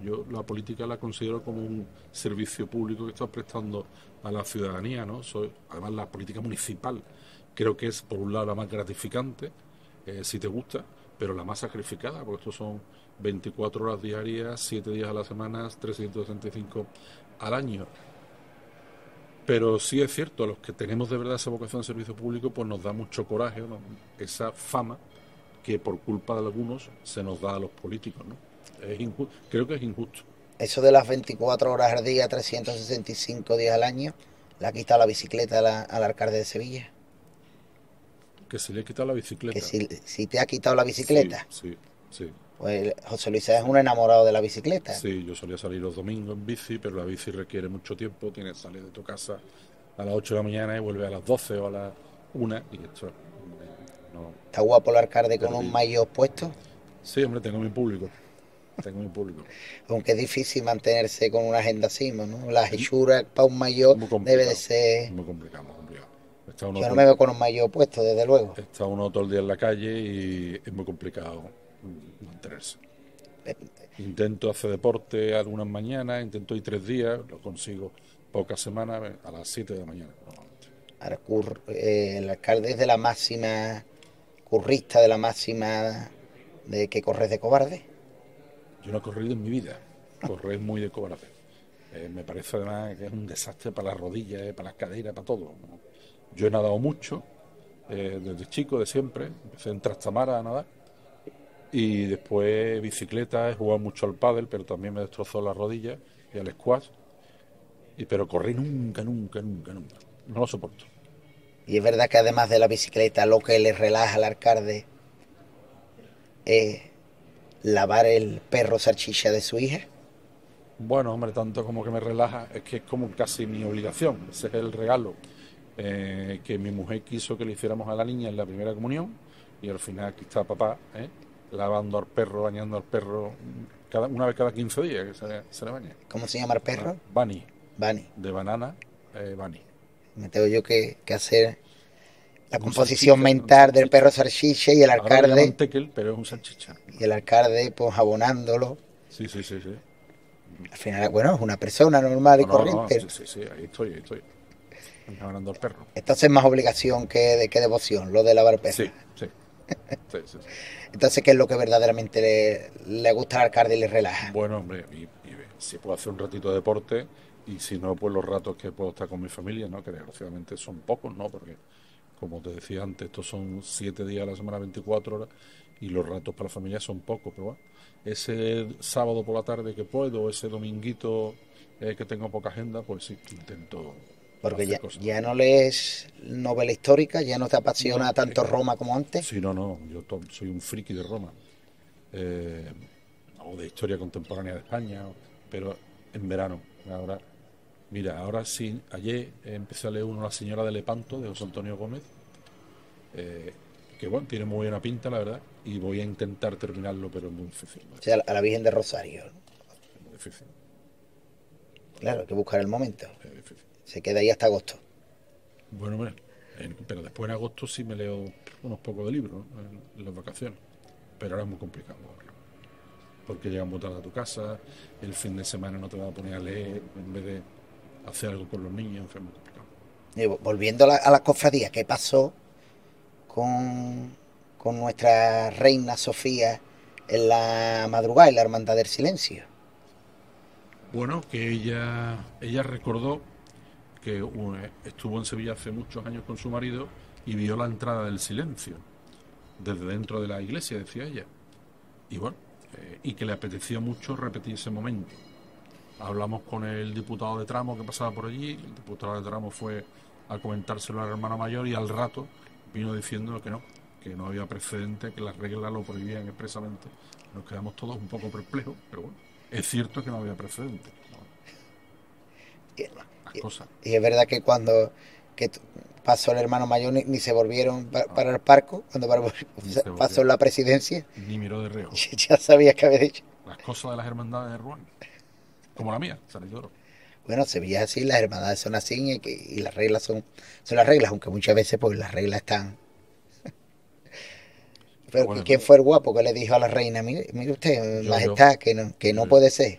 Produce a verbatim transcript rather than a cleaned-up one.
Yo la política la considero como un servicio público que estás prestando a la ciudadanía, ¿no? Soy, además, la política municipal creo que es, por un lado, la más gratificante, eh, si te gusta, pero la más sacrificada, porque estos son veinticuatro horas diarias, siete días a la semana, trescientos sesenta y cinco al año. Pero sí es cierto, a los que tenemos de verdad esa vocación de servicio público, pues nos da mucho coraje, ¿no? Esa fama que por culpa de algunos se nos da a los políticos, ¿no? Es injusto, creo que es injusto. Eso de las veinticuatro horas al día, trescientos sesenta y cinco días al año, le ha quitado la bicicleta a la- al alcalde de Sevilla. Que se le quita la Que bicicleta. si, si te ha quitado la Sí, bicicleta, sí, sí. pues José Luis es un enamorado de la bicicleta. Sí, yo solía salir los domingos en bici, pero la bici requiere mucho tiempo. Tienes que salir de tu casa a las ocho de la mañana y vuelve a las doce o a las una y esto eh, no Está guapo el alcalde con un perdí. maillot puesto, Sí, hombre, tengo mi público. Tengo mi público. aunque es difícil mantenerse con una agenda así, ¿no? La Es, hechura para un es maillot muy debe de complicado. ser... Muy complicado, muy complicado. Está uno, Yo no todo, me veo con un maillot puesto, desde luego. está uno todo el día en la calle y es muy complicado mantenerse. Intento hacer deporte algunas mañanas, intento ir tres días, lo consigo pocas semanas, a las siete de la mañana normalmente. Ahora, cur- eh, el alcalde es de la máxima, currista de la máxima de que corres de cobarde. Yo no he corrido en mi vida, correr es muy de cobarde. Eh, me parece además que es un desastre para las rodillas, eh, para las caderas, para todo, ¿no? Yo he nadado mucho, eh, desde chico, de siempre, empecé en Trastamara a nadar y después bicicleta, he jugado mucho al pádel, pero también me destrozó las rodillas y al squash, y, pero correr nunca, nunca, nunca, nunca, no lo soporto. Y es verdad que además de la bicicleta, lo que le relaja al alcalde es lavar el perro salchicha de su hija. Bueno, hombre, tanto como que me relaja, es que es como casi mi obligación, ese es el regalo eh, que mi mujer quiso que le hiciéramos a la niña en la primera comunión y al final aquí está papá, ¿eh? Lavando al perro, bañando al perro cada, una vez cada quince días que se, se le baña. ¿Cómo se llama el Ah, perro? Bunny, Vani. de banana, eh, Bunny. Me tengo yo que, que hacer la Es un composición salchicha, un mental del salchicha. perro salchicha y el Ahora lo llaman alcalde, tekel, pero es un salchicha. y el alcalde pues abonándolo. Sí, sí, sí, sí. Al final, bueno, es una persona normal y No, no, no, corriente. sí, sí, sí, ahí estoy, ahí estoy. Ganando al perro. Entonces es más obligación que, de, que devoción, lo de lavar perros. Sí, sí, sí, sí, sí. Entonces, ¿qué es lo que verdaderamente le, le gusta al alcalde y le relaja? Bueno, hombre, y, y si puedo hacer un ratito de deporte y si no, pues los ratos que puedo estar con mi familia, ¿no? Que desgraciadamente son pocos, ¿no? Porque, como te decía antes, estos son siete días a la semana, veinticuatro horas, y los ratos para la familia son pocos, pero bueno, ese sábado por la tarde que puedo, ese dominguito eh, que tengo poca agenda, pues sí, intento Porque hacer ya, cosas. ya no lees novela histórica, ya no te apasiona No, tanto eh, Roma como antes. sí, no, no, yo to- soy un friki de Roma. Eh, o de historia contemporánea de España, pero en verano. Ahora, mira, ahora sí, ayer empecé a leer uno, La señora de Lepanto, de José Antonio Gómez, eh, que bueno, tiene muy buena pinta, la verdad, y voy a intentar terminarlo, pero es muy difícil, O sea, a la Virgen de Rosario, ¿no? es muy difícil, Claro, hay que buscar el momento. es difícil. Se queda ahí hasta agosto. Bueno, bueno, en- pero después en agosto sí me leo unos pocos de libros, ¿no? en, en las vacaciones, pero ahora es muy complicado, porque llegas muy tarde a tu casa, el fin de semana no te vas a poner a leer en vez de hacer algo con los niños, en fin, es muy complicado. Y volviendo a, la, a las cofradías, ¿qué pasó con, con nuestra reina Sofía en la madrugada, en la Hermandad del Silencio? Bueno, que ella, ella recordó que uh, estuvo en Sevilla hace muchos años con su marido y vio la entrada del silencio desde dentro de la iglesia, decía ella. Y bueno, eh, y que le apetecía mucho repetir ese momento. Hablamos con el diputado de Tramo que pasaba por allí, el diputado de Tramo fue a comentárselo al hermano mayor y al rato vino diciendo que no, que no había precedente, que las reglas lo prohibían expresamente. Nos quedamos todos un poco perplejos, pero bueno, es cierto que no había precedente, ¿no? Y, Las y- cosas. y es verdad que cuando que t- pasó el hermano mayor ni, ni se volvieron pa- No, para el parco, cuando para- ni se pasó volvió, la presidencia, ni miró de reojo. ya sabía que había dicho. Las cosas de las hermandades de Rouen, como la mía, San Isidoro. Bueno, Sevilla es así, las hermandades son así y, que- y las reglas son, son las reglas, aunque muchas veces pues las reglas están. Pero Pero bueno, ¿quién fue el guapo que le dijo a la reina, mire, mire usted, yo, yo, majestad, que no, que no yo, puede ser?